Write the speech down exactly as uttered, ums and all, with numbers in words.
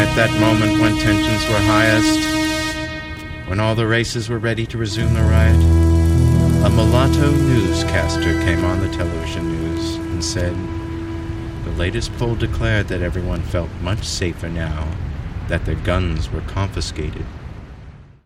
at that moment when tensions were highest, when all the races were ready to resume the riot, a mulatto newscaster came on the television news and said, "The latest poll declared that everyone felt much safer now, that their guns were confiscated."